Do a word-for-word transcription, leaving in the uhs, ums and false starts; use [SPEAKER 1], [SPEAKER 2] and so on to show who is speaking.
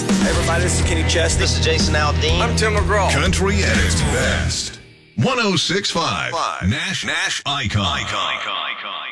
[SPEAKER 1] Hey everybody, this is Kenny Chesney.
[SPEAKER 2] This is Jason Aldean.
[SPEAKER 1] I'm Tim McGraw.
[SPEAKER 3] Country at its best. one oh six point five Nash Nash Icon. Icon. Icon. Icon.